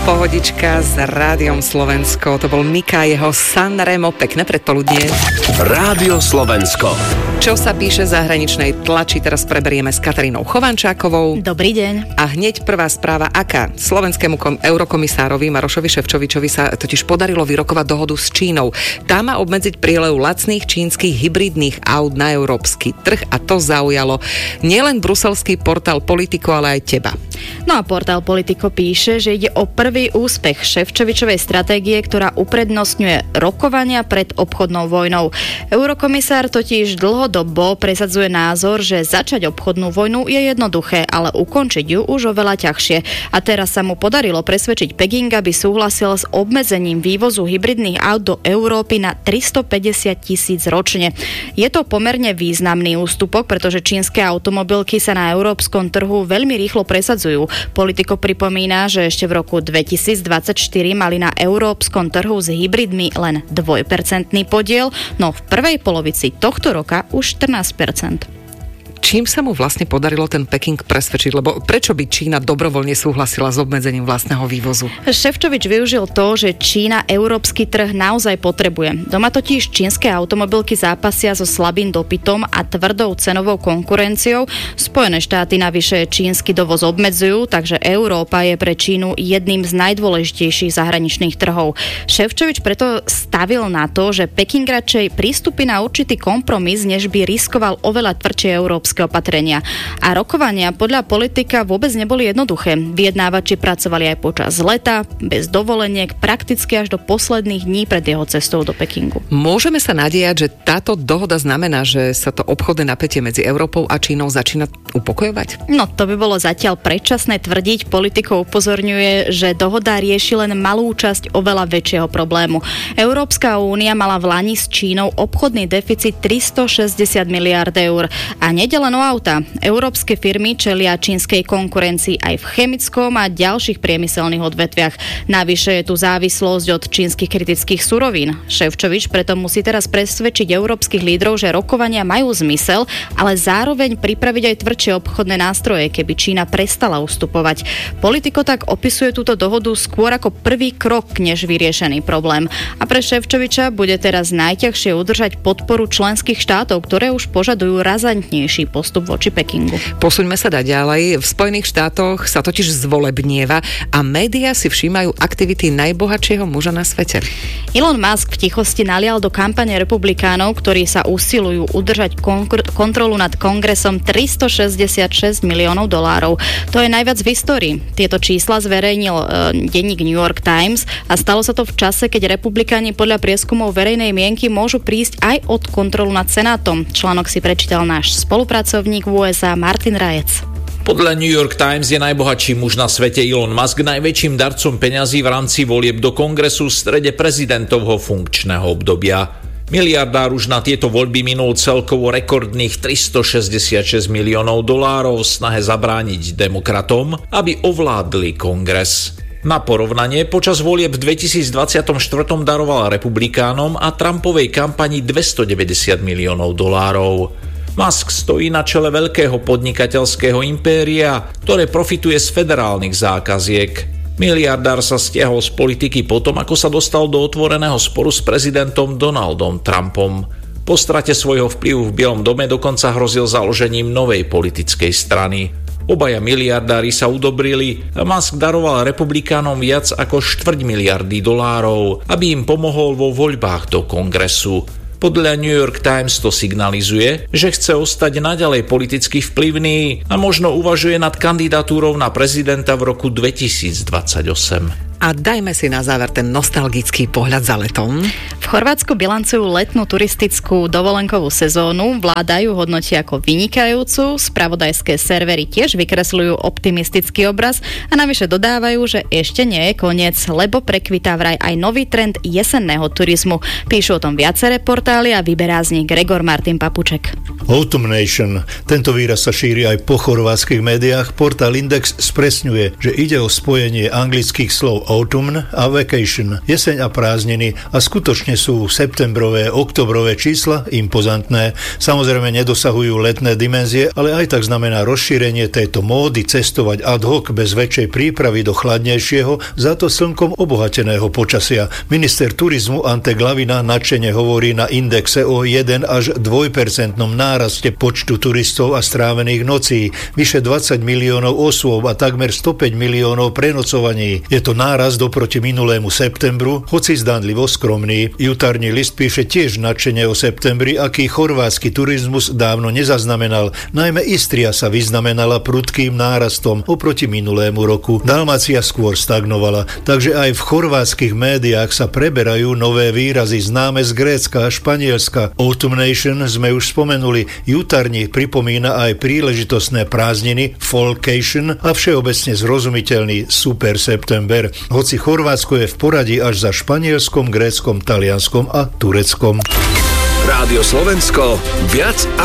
Pohodička s Rádiom Slovensko. To bol Mika, jeho Sanremo. Pekné predpoludnie. Rádio Slovensko. Čo sa píše zahraničnej tlači, teraz preberieme s Katarínou Chovančákovou. Dobrý deň. A hneď prvá správa, aká slovenskému eurokomisárovi Marošovi Šefčovičovi sa totiž podarilo vyrokovať dohodu s Čínou. Tá má obmedziť prílev lacných čínskych hybridných aut na európsky trh a to zaujalo nielen bruselský portál Politico, ale aj teba. No a portál Politico píše, že ide o prvý úspech Šefčovičovej stratégie, ktorá uprednostňuje rokovania pred obchodnou vojnou. Eurokomisár totiž dlhodobo presadzuje názor, že začať obchodnú vojnu je jednoduché, ale ukončiť ju už oveľa ťažšie. A teraz sa mu podarilo presvedčiť Peking, aby súhlasil s obmedzením vývozu hybridných aut do Európy na 350,000 ročne. Je to pomerne významný ústupok, pretože čínske automobilky sa na európskom trhu veľmi rýchlo presadzujú. Politico pripomína, že ešte v roku 2024 mali na európskom trhu s hybridmi len 2% podiel, no v prvej polovici tohto roka už 14%. Čím sa mu vlastne podarilo ten Peking presvedčiť? Lebo prečo by Čína dobrovoľne súhlasila s obmedzením vlastného vývozu? Šefčovič využil to, že Čína európsky trh naozaj potrebuje. Doma totiž čínske automobilky zápasia so slabým dopytom a tvrdou cenovou konkurenciou. Spojené štáty navyše čínsky dovoz obmedzujú, takže Európa je pre Čínu jedným z najdôležitejších zahraničných trhov. Šefčovič preto stavil na to, že Peking radšej prístupí na určitý kompromis, než by riskoval oveľa tvrdšie európske opatrenia. A rokovania podľa Politika vôbec neboli jednoduché. Vyjednávači pracovali aj počas leta, bez dovoleniek, prakticky až do posledných dní pred jeho cestou do Pekingu. Môžeme sa nadejať, že táto dohoda znamená, že sa to obchodné napätie medzi Európou a Čínou začína upokojovať? No, to by bolo zatiaľ predčasné tvrdiť. Politico upozorňuje, že dohoda rieši len malú časť oveľa väčšieho problému. Európska únia mala v lani s Čínou obchodný deficit 360 miliárd eur. A nejde len o auta. Európske firmy čelia čínskej konkurencii aj v chemickom a ďalších priemyselných odvetviach. Navyše je tu závislosť od čínskych kritických surovín. Šefčovič preto musí teraz presvedčiť európskych lídrov, že rokovania majú zmysel, ale zároveň pripraviť aj tvrdšie obchodné nástroje, keby Čína prestala ustupovať. Politico tak opisuje túto dohodu skôr ako prvý krok než vyriešený problém. A pre Šefčoviča bude teraz najťažšie udržať podporu členských štátov, ktoré už požadujú razantnejší postup voči Pekingu. Posuňme sa ďalej. V Spojených štátoch sa totiž zvolebnieva a médiá si všímajú aktivity najbohatšieho muža na svete. Elon Musk v tichosti nalial do kampane republikánov, ktorí sa usilujú udržať kontrolu nad kongresom, $366 miliónov. To je najviac v histórii. Tieto čísla zverejnil denník New York Times a stalo sa to v čase, keď republikáni podľa prieskumov verejnej mienky môžu prísť aj od kontrolu nad senátom. Článok si prečítal náš spolupracovník v USA Martin Rajec. Podľa New York Times je najbohatší muž na svete Elon Musk najväčším darcom peňazí v rámci volieb do kongresu v strede prezidentovho funkčného obdobia. Miliardár už na tieto voľby minul celkovo rekordných $366 miliónov v snahe zabrániť demokratom, aby ovládli kongres. Na porovnanie, počas volieb v 2024 daroval republikánom a Trumpovej kampani $290 miliónov. Musk stojí na čele veľkého podnikateľského impéria, ktoré profituje z federálnych zákaziek. Miliardár sa stiahol z politiky potom, ako sa dostal do otvoreného sporu s prezidentom Donaldom Trumpom. Po strate svojho vplyvu v Bielom dome dokonca hrozil založením novej politickej strany. Obaja miliardári sa udobrili a Musk daroval republikánom viac ako $250 milióny, aby im pomohol vo voľbách do kongresu. Podľa New York Times to signalizuje, že chce ostať naďalej politicky vplyvný a možno uvažuje nad kandidatúrou na prezidenta v roku 2028. A dajme si na záver ten nostalgický pohľad za letom. V Chorvátsku bilancujú letnú turistickú dovolenkovú sezónu, vládajú hodnotia ako vynikajúcu, spravodajské servery tiež vykresľujú optimistický obraz a navyše dodávajú, že ešte nie je koniec, lebo prekvitá vraj aj nový trend jesenného turizmu. Píšu o tom viaceré portály a vyberá z nich Gregor Martin Papuček. Autumn Nation. Tento výraz sa šíri aj po chorvátskych médiách. Portál Index spresňuje, že ide o spojenie anglických slov autumn a vacation, jeseň a prázdniny, a skutočne sú septembrové, oktobrové čísla impozantné. Samozrejme nedosahujú letné dimenzie, ale aj tak znamená rozšírenie tejto módy cestovať ad hoc bez väčšej prípravy do chladnejšieho, za to slnkom obohateného počasia. Minister turizmu Ante Glavina nadšene hovorí na indexe o 1 až 2% náraste počtu turistov a strávených nocí, vyše 20 miliónov osôb a takmer 105 miliónov prenocovaní. Je to nárast oproti minulému septembru, hoci zdánlivo skromný. Jutarní list píše tiež nadšene o septembri, aký chorvátsky turizmus dávno nezaznamenal. Najmä Istria sa vyznamenala prudkým nárastom oproti minulému roku. Dalmácia skôr stagnovala, takže aj v chorvátskych médiách sa preberajú nové výrazy známe z Grécka a Španielska. Autumnation sme už spomenuli, jutarní pripomína aj príležitostné prázdniny, Fallcation a všeobecne zrozumiteľný Super September. Hoci Chorvátsko je v poradí až za Španielskom, Gréckom, Talianskom a Tureckom. Rádio Slovensko, viac